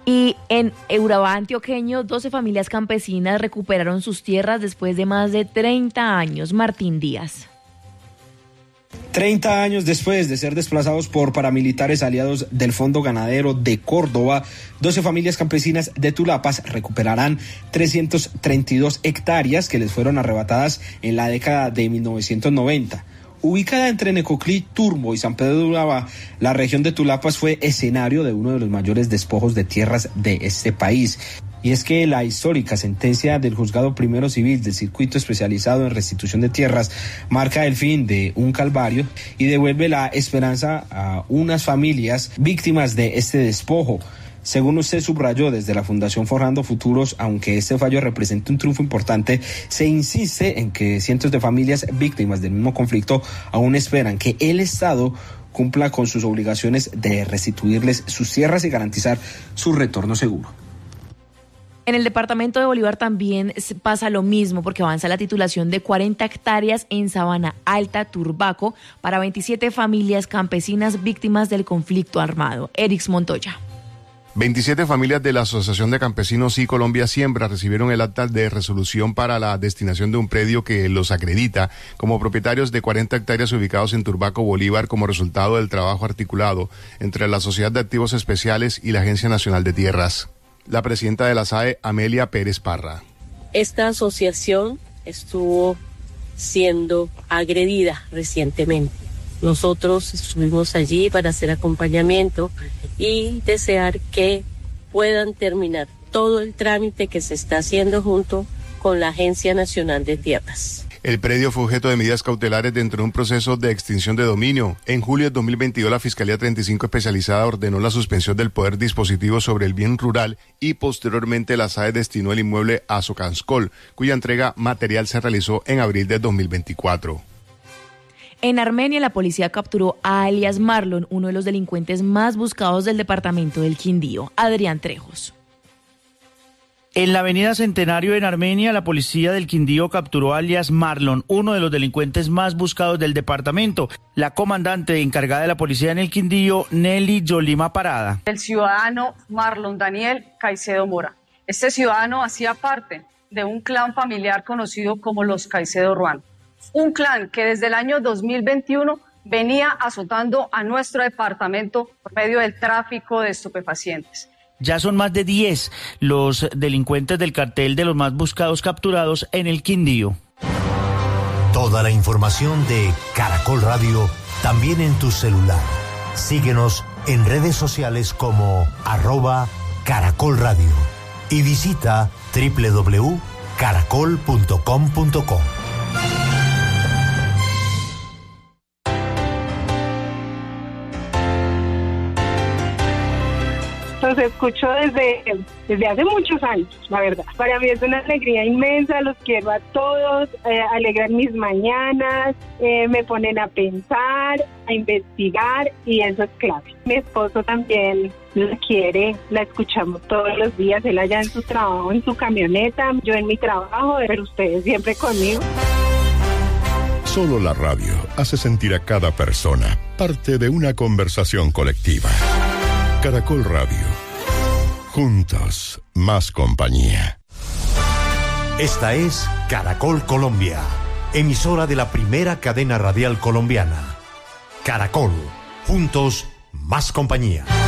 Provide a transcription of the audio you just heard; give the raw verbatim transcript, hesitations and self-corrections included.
Y en Urabá antioqueño, doce familias campesinas recuperaron sus tierras después de más de treinta años. Martín Díaz. treinta años después de ser desplazados por paramilitares aliados del Fondo Ganadero de Córdoba, doce familias campesinas de Tulapas recuperarán trescientas treinta y dos hectáreas que les fueron arrebatadas en la década de mil novecientos noventa. Ubicada entre Necoclí, Turbo y San Pedro de Urabá, la región de Tulapas fue escenario de uno de los mayores despojos de tierras de este país. Y es que la histórica sentencia del Juzgado Primero Civil del Circuito Especializado en Restitución de Tierras marca el fin de un calvario y devuelve la esperanza a unas familias víctimas de este despojo. Según usted subrayó desde la Fundación Forjando Futuros, aunque este fallo represente un triunfo importante, se insiste en que cientos de familias víctimas del mismo conflicto aún esperan que el Estado cumpla con sus obligaciones de restituirles sus tierras y garantizar su retorno seguro. En el departamento de Bolívar también pasa lo mismo porque avanza la titulación de cuarenta hectáreas en Sabana Alta, Turbaco, para veintisiete familias campesinas víctimas del conflicto armado. Erix Montoya. veintisiete familias de la Asociación de Campesinos y Colombia Siembra recibieron el acta de resolución para la destinación de un predio que los acredita como propietarios de cuarenta hectáreas ubicados en Turbaco, Bolívar, como resultado del trabajo articulado entre la Sociedad de Activos Especiales y la Agencia Nacional de Tierras. La presidenta de la S A E, Amelia Pérez Parra. Esta asociación estuvo siendo agredida recientemente. Nosotros estuvimos allí para hacer acompañamiento y desear que puedan terminar todo el trámite que se está haciendo junto con la Agencia Nacional de Tierras. El predio fue objeto de medidas cautelares dentro de un proceso de extinción de dominio. En julio de dos mil veintidós, la Fiscalía treinta y cinco especializada ordenó la suspensión del poder dispositivo sobre el bien rural y posteriormente la S A E destinó el inmueble a Socanscol, cuya entrega material se realizó en abril de dos mil veinticuatro. En Armenia, la policía capturó a alias Marlon, uno de los delincuentes más buscados del departamento del Quindío. Adrián Trejos. En la avenida Centenario en Armenia, la policía del Quindío capturó a alias Marlon, uno de los delincuentes más buscados del departamento. La comandante encargada de la policía en el Quindío, Nelly Yolima Parada. El ciudadano Marlon Daniel Caicedo Mora. Este ciudadano hacía parte de un clan familiar conocido como los Caicedo Ruano. Un clan que desde el año dos mil veintiuno venía azotando a nuestro departamento por medio del tráfico de estupefacientes. Ya son más de diez los delincuentes del cartel de los más buscados capturados en el Quindío. Toda la información de Caracol Radio también en tu celular. Síguenos en redes sociales como arroba Caracol Radio y visita doble u doble u doble u punto caracol punto com punto co. Los escucho desde, desde hace muchos años, la verdad. Para mí es una alegría inmensa, los quiero a todos, eh, alegran mis mañanas, eh, me ponen a pensar, a investigar y eso es clave. Mi esposo también la quiere, la escuchamos todos los días, él allá en su trabajo, en su camioneta, yo en mi trabajo, pero ustedes siempre conmigo. Solo la radio hace sentir a cada persona parte de una conversación colectiva. Caracol Radio. Juntos, más compañía. Esta es Caracol Colombia, emisora de la primera cadena radial colombiana. Caracol. Juntos, más compañía.